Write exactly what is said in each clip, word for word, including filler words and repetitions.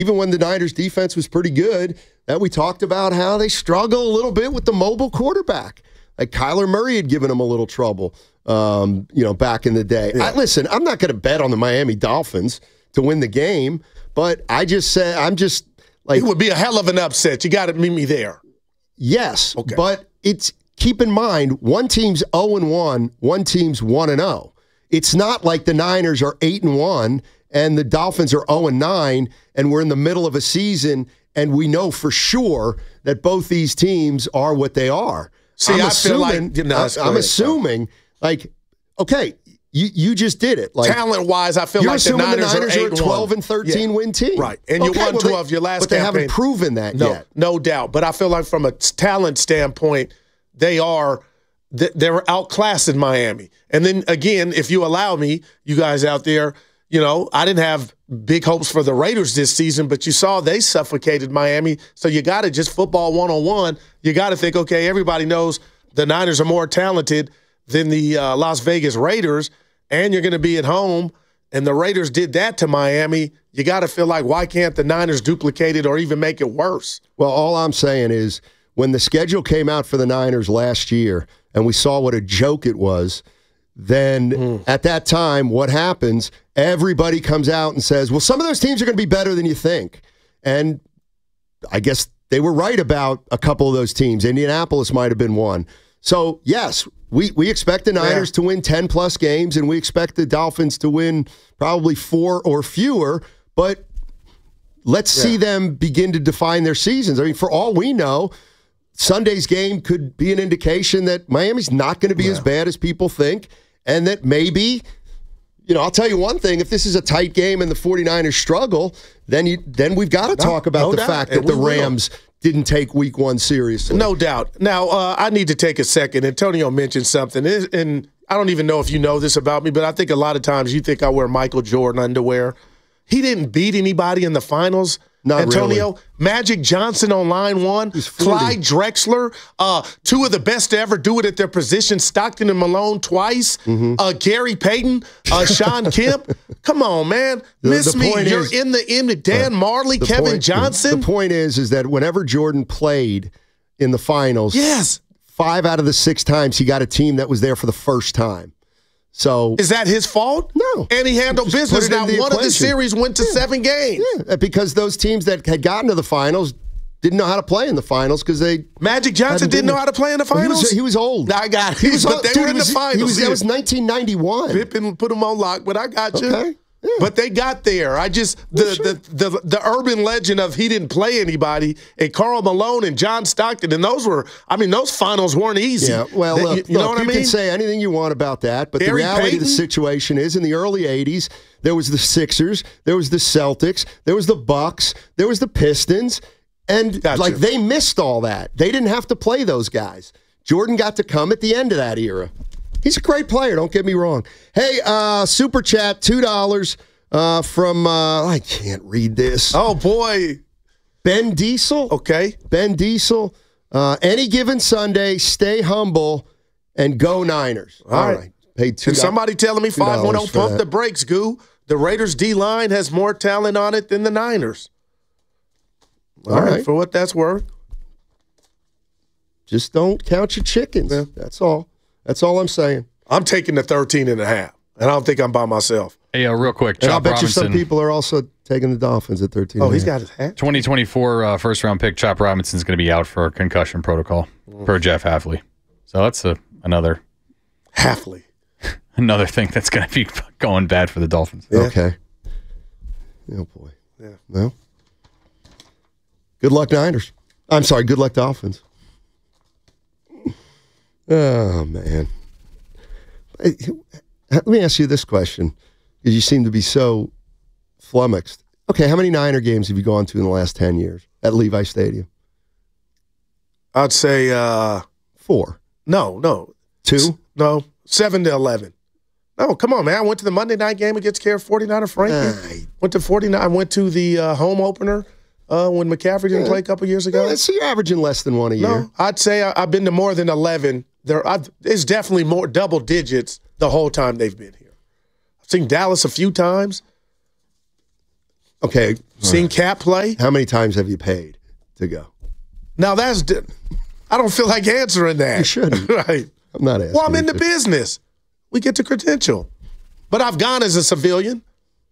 even when the Niners defense was pretty good, that we talked about how they struggle a little bit with the mobile quarterback. Like Kyler Murray had given them a little trouble, um, you know, back in the day. Yeah. I, listen, I'm not going to bet on the Miami Dolphins to win the game, but I just say I'm just like it would be a hell of an upset. You got to meet me there. Yes, okay. But it's keep in mind one team's oh and one, one team's one and oh. It's not like the Niners are eight and one and the Dolphins are oh and nine, and we're in the middle of a season, and we know for sure that both these teams are what they are. See, I'm I assuming, feel like you know, I, I'm ahead, assuming, like, okay, you you just did it. Like talent wise, I feel you're like the assuming Niners, the Niners are, are a twelve and thirteen yeah. win team, right? And you okay, won well, twelve they, your last but they campaign. haven't proven that no, yet. No doubt. But I feel like from a talent standpoint, they are they're outclassed in Miami. And then again, if you allow me, you guys out there, you know, I didn't have big hopes for the Raiders this season, but you saw they suffocated Miami. So you got to just football one-on-one. You got to think, okay, everybody knows the Niners are more talented than the uh, Las Vegas Raiders, and you're going to be at home, and the Raiders did that to Miami. You got to feel like, why can't the Niners duplicate it or even make it worse? Well, all I'm saying is when the schedule came out for the Niners last year and we saw what a joke it was, then mm. at that time, what happens, everybody comes out and says, well, some of those teams are going to be better than you think. And I guess they were right about a couple of those teams. Indianapolis might have been one. So, yes, we, we expect the Niners yeah. to win ten-plus games, and we expect the Dolphins to win probably four or fewer, but let's yeah. see them begin to define their seasons. I mean, for all we know, Sunday's game could be an indication that Miami's not going to be yeah. as bad as people think, and that maybe, you know, I'll tell you one thing, if this is a tight game and the 49ers struggle, then you then we've got to no, talk about no the doubt. fact that and the Rams will. didn't take week one seriously. No doubt. Now, uh, I need to take a second. Antonio mentioned something, and I don't even know if you know this about me, but I think a lot of times you think I wear Michael Jordan underwear. He didn't beat anybody in the finals. Not Antonio, really. Magic Johnson on line one, Clyde Drexler, uh, two of the best to ever do it at their position, Stockton and Malone twice, mm-hmm. uh, Gary Payton, uh, Sean Kemp. Come on, man. The, Miss the me. You're is, in the end. Dan uh, Marley, Kevin point, Johnson. The point is, is that whenever Jordan played in the finals, yes, five out of the six times he got a team that was there for the first time. So is that his fault? No. And he handled business. Now, one equation. of the series went to yeah. seven games. Yeah, because those teams that had gotten to the finals didn't know how to play in the finals because they Magic Johnson didn't know how to play in the finals. Well, he, was, he was old. I got it. He was but old. they Dude, were in was, the finals. He was, that was nineteen ninety-one. Pippen put him on lock, but I got you. Okay. Yeah. But they got there. I just the, well, sure. the the the urban legend of he didn't play anybody, and Karl Malone and John Stockton, and those were, I mean, those finals weren't easy. Yeah, well, they, look, you, you look, know what you I mean? can say anything you want about that, but Gary the reality Payton? of the situation is, in the early eighties, there was the Sixers, there was the Celtics, there was the Bucks, there was the Pistons, and gotcha. like they missed all that. They didn't have to play those guys. Jordan got to come at the end of that era. He's a great player. Don't get me wrong. Hey, uh, super chat, two dollars. Uh, from, uh, I can't read this. Oh, boy. Ben Diesel. Okay. Ben Diesel. Uh, any given Sunday, stay humble and go Niners. All, All right. right. Paid two. And somebody telling me five one zero pump the brakes, Goo. The Raiders D-line has more talent on it than the Niners. All, All right. right. For what that's worth. Just don't count your chickens. Yeah. That's all. That's all I'm saying. I'm taking the thirteen and a half, and I don't think I'm by myself. Hey, uh, real quick, Chop and I'll bet Robinson. you some people are also taking the Dolphins at thirteen. Oh, he's got his hat. twenty twenty-four uh, first-round pick Chop Robinson's going to be out for a concussion protocol mm. per Jeff Hafley. So that's a, another Hafley, another thing that's going to be going bad for the Dolphins. Yeah. Okay. Oh boy. Yeah. Well, good luck, Niners. I'm sorry. Good luck, Dolphins. Oh man. Let me ask you this question, because you seem to be so flummoxed. Okay, how many Niner games have you gone to in the last ten years at Levi Stadium? I'd say uh, four. No, no. Two? S- no, seven to eleven. No, come on, man. I went to the Monday night game against Care forty-niner Frankie. Right. Went to forty-nine. I went to the uh, home opener uh, when McCaffrey didn't yeah. play a couple years ago. Yeah, so you're averaging less than one a no, year. I'd say I, I've been to more than eleven. There, I've, it's definitely more double digits the whole time they've been here. I've seen Dallas a few times. Okay. Seen Cap play? How many times have you paid to go? Now that's. Di- I don't feel like answering that. You shouldn't. Right. I'm not asking. Well, I'm in you the to. business. We get the credential. But I've gone as a civilian.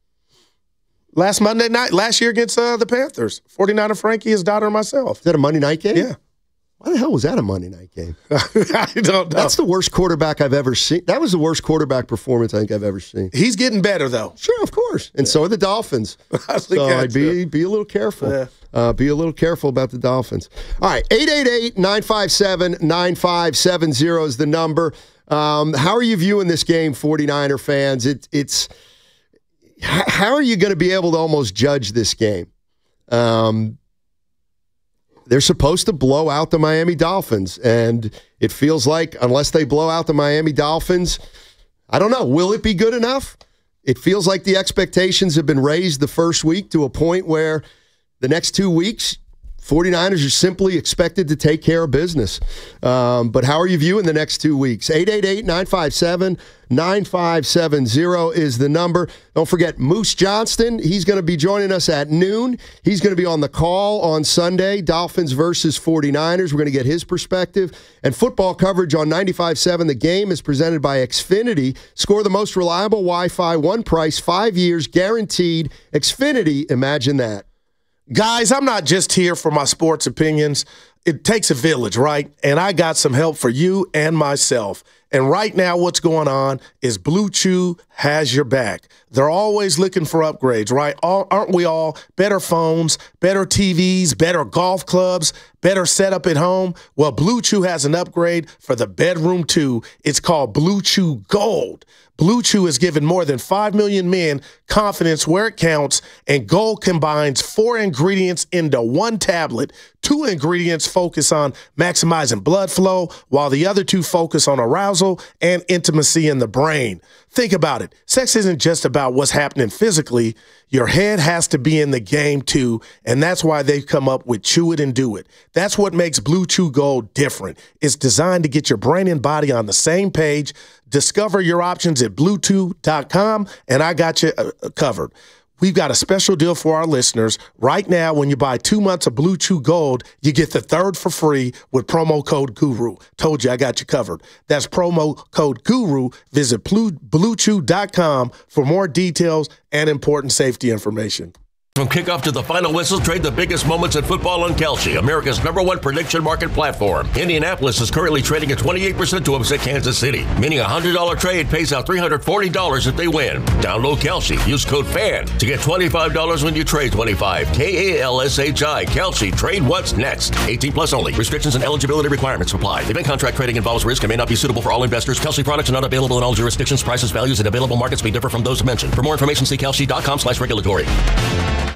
Last Monday night, last year against uh, the Panthers. forty-niner Frankie, his daughter, and myself. Is that a Monday night game? Yeah. Why the hell was that a Monday night game? I don't know. That's the worst quarterback I've ever seen. That was the worst quarterback performance I think I've ever seen. He's getting better, though. Sure, of course. And yeah. so are the Dolphins. So I'd be, be a little careful. Yeah. Uh, be a little careful about the Dolphins. All right, eight eight eight, nine five seven, nine five seven zero is the number. Um, how are you viewing this game, forty-niner fans? It, it's how are you going to be able to almost judge this game? Um, they're supposed to blow out the Miami Dolphins, and it feels like unless they blow out the Miami Dolphins, I don't know. Will it be good enough? It feels like the expectations have been raised the first week to a point where the next two weeks, forty-niners are simply expected to take care of business. Um, but how are you viewing the next two weeks? eight eight eight, nine five seven, nine five seven zero is the number. Don't forget, Moose Johnston, he's going to be joining us at noon. He's going to be on the call on Sunday, Dolphins versus forty-niners. We're going to get his perspective. And football coverage on ninety-five seven. The Game is presented by Xfinity. Score the most reliable Wi-Fi, one price, five years, guaranteed. Xfinity, imagine that. Guys, I'm not just here for my sports opinions. It takes a village, right? And I got some help for you and myself. And right now what's going on is Blue Chew has your back. They're always looking for upgrades, right? All, aren't we all? Better phones, better T Vs, better golf clubs, better setup at home. Well, Blue Chew has an upgrade for the bedroom too. It's called Blue Chew Gold. Blue Chew has given more than five million men confidence where it counts, and Gold combines four ingredients into one tablet. Two ingredients focus on maximizing blood flow, while the other two focus on arousal and intimacy in the brain. Think about it. Sex isn't just about what's happening physically. Your head has to be in the game too, and that's why they've come up with Chew It and Do It. That's what makes Blue Chew Gold different. It's designed to get your brain and body on the same page. Discover your options at blue chew dot com, and I got you covered. We've got a special deal for our listeners. Right now, when you buy two months of Blue Chew Gold, you get the third for free with promo code GURU. Told you I got you covered. That's promo code GURU. Visit blue chew dot com for more details and important safety information. From kickoff to the final whistle, trade the biggest moments in football on Kalshi, America's number one prediction market platform. Indianapolis is currently trading at twenty-eight percent to upset Kansas City, meaning a one hundred dollars trade pays out three hundred forty dollars if they win. Download Kalshi. Use code FAN to get twenty-five dollars when you trade twenty-five. K A L S H I. Kalshi. Trade what's next. eighteen plus only. Restrictions and eligibility requirements apply. Event contract trading involves risk and may not be suitable for all investors. Kalshi products are not available in all jurisdictions. Prices, values, and available markets may differ from those mentioned. For more information, see kalshi dot com slash regulatory.